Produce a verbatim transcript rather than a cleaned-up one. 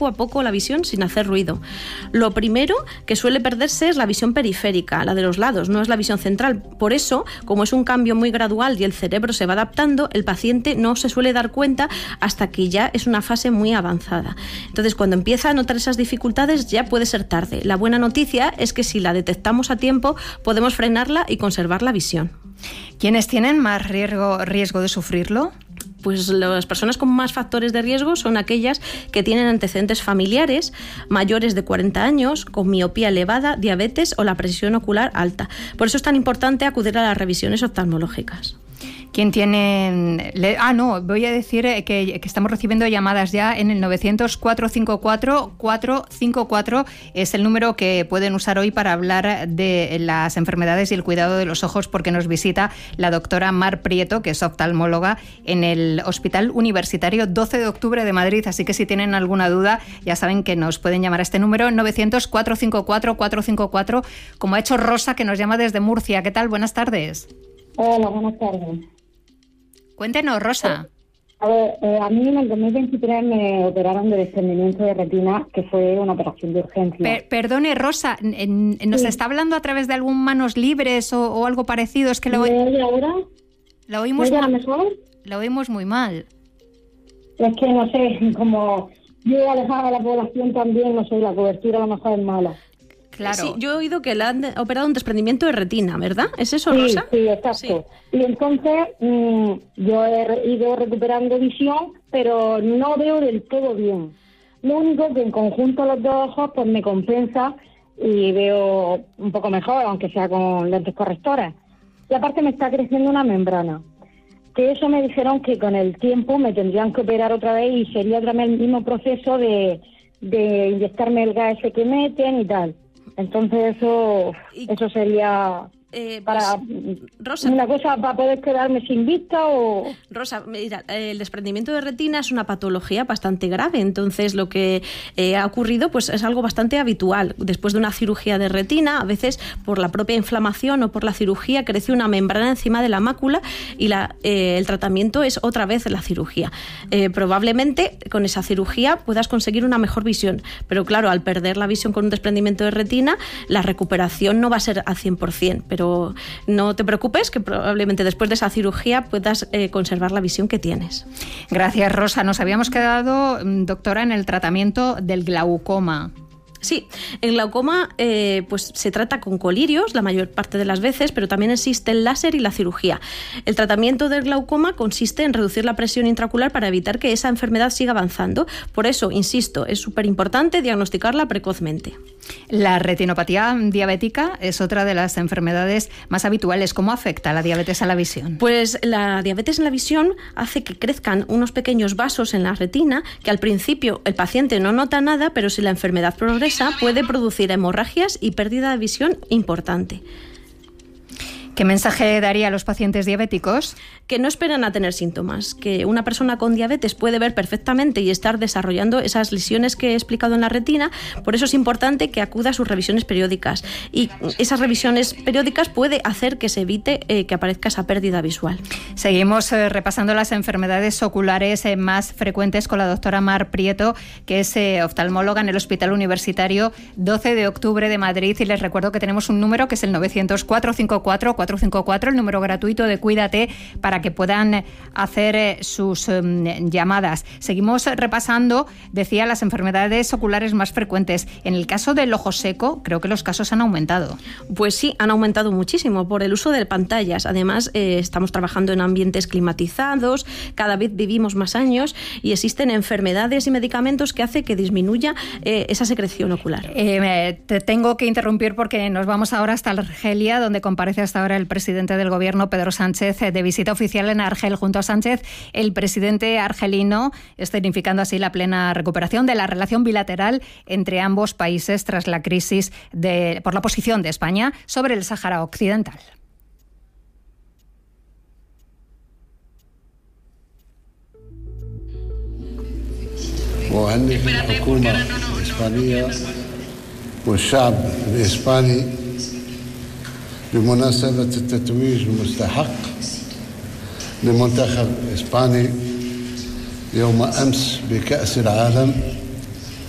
poco a poco la visión sin hacer ruido. Lo primero que suele perderse es la visión periférica, la de los lados, no es la visión central. Por eso, como es un cambio muy gradual y el cerebro se va adaptando, el paciente no se suele dar cuenta hasta que ya es una fase muy avanzada. Entonces, cuando empieza a notar esas dificultades, ya puede ser tarde. La buena noticia es que si la detectamos a tiempo, podemos frenarla y conservar la visión. ¿Quiénes tienen más riesgo, riesgo de sufrirlo? Pues las personas con más factores de riesgo son aquellas que tienen antecedentes familiares, mayores de cuarenta años, con miopía elevada, diabetes o la presión ocular alta. Por eso es tan importante acudir a las revisiones oftalmológicas. ¿Quién tiene...? Le, ah, no, voy a decir que, que estamos recibiendo llamadas ya en el novecientos, cuatrocientos cincuenta y cuatro, cuatrocientos cincuenta y cuatro. Es el número que pueden usar hoy para hablar de las enfermedades y el cuidado de los ojos, porque nos visita la doctora Mar Prieto, que es oftalmóloga en el Hospital Universitario doce de octubre de Madrid. Así que si tienen alguna duda, ya saben que nos pueden llamar a este número, novecientos, cuatrocientos cincuenta y cuatro, cuatrocientos cincuenta y cuatro, como ha hecho Rosa, que nos llama desde Murcia. ¿Qué tal? Buenas tardes. Hola, buenas tardes. Cuéntenos, Rosa. A ver, eh, a mí en el dos mil veintitrés me operaron de desprendimiento de retina, que fue una operación de urgencia. Per- perdone, Rosa, en, en, ¿nos sí. está hablando a través de algún manos libres o, o algo parecido? Es que lo, ¿Me oye ahora? lo oímos ¿Me oye muy, mejor? lo oímos muy mal. Es que no sé, como yo alejada de la población también, no sé, la cobertura a lo mejor es mala. Claro. Sí, yo he oído que le han operado un desprendimiento de retina, ¿verdad? ¿Es eso, Sí, Rosa? sí, exacto. Sí. Y entonces mmm, yo he ido recuperando visión, pero no veo del todo bien. Lo único que en conjunto los dos ojos pues me compensa y veo un poco mejor, aunque sea con lentes correctoras. Y aparte me está creciendo una membrana. Que eso me dijeron que con el tiempo me tendrían que operar otra vez y sería otra vez el mismo proceso de, de inyectarme el gas ese que meten y tal. Entonces eso eso sería eh, para pues, Rosa, una cosa para poder quedarme sin vista o... Rosa, mira, el desprendimiento de retina es una patología bastante grave, entonces lo que eh, ha ocurrido pues es algo bastante habitual. Después de una cirugía de retina, a veces por la propia inflamación o por la cirugía crece una membrana encima de la mácula y la, eh, el tratamiento es otra vez la cirugía. Eh, probablemente con esa cirugía puedas conseguir una mejor visión, pero claro, al perder la visión con un desprendimiento de retina, la recuperación no va a ser al cien por ciento, pero Pero no te preocupes, que probablemente después de esa cirugía puedas eh, conservar la visión que tienes. Gracias, Rosa. Nos habíamos quedado, doctora, en el tratamiento del glaucoma. Sí, el glaucoma eh, pues se trata con colirios la mayor parte de las veces, pero también existe el láser y la cirugía. El tratamiento del glaucoma consiste en reducir la presión intraocular para evitar que esa enfermedad siga avanzando. Por eso, insisto, es súper importante diagnosticarla precozmente. La retinopatía diabética es otra de las enfermedades más habituales. ¿Cómo afecta la diabetes a la visión? Pues la diabetes en la visión hace que crezcan unos pequeños vasos en la retina que al principio el paciente no nota nada, pero si la enfermedad progresa puede producir hemorragias y pérdida de visión importante. ¿Qué mensaje daría a los pacientes diabéticos? Que no esperan a tener síntomas, que una persona con diabetes puede ver perfectamente y estar desarrollando esas lesiones que he explicado en la retina. Por eso es importante que acuda a sus revisiones periódicas y esas revisiones periódicas puede hacer que se evite eh, que aparezca esa pérdida visual. Seguimos eh, repasando las enfermedades oculares eh, más frecuentes con la doctora Mar Prieto, que es eh, oftalmóloga en el Hospital Universitario doce de octubre de Madrid, y les recuerdo que tenemos un número que es el novecientos, cuatrocientos cincuenta y cuatro, cuatrocientos cincuenta y cuatro, el número gratuito de Cuídate, para que puedan hacer eh, sus eh, llamadas. Seguimos repasando, decía, las enfermedades oculares más frecuentes. En el caso del ojo seco, creo que los casos han aumentado. Pues sí, han aumentado muchísimo por el uso de pantallas. Además, eh, estamos trabajando en ambientes climatizados, cada vez vivimos más años y existen enfermedades y medicamentos que hacen que disminuya eh, esa secreción ocular. Eh, te tengo que interrumpir porque nos vamos ahora hasta Argelia, donde comparece hasta ahora el presidente del gobierno, Pedro Sánchez, de visita oficial en Argel. Junto a Sánchez, el presidente argelino, escenificando así la plena recuperación de la relación bilateral entre ambos países tras la crisis de, por la posición de España sobre el Sáhara Occidental. وأهنئ الحكومة الإسبانية والشعب الإسباني بمناسبة التتويج المستحق لمنتخب إسباني يوم أمس بكأس العالم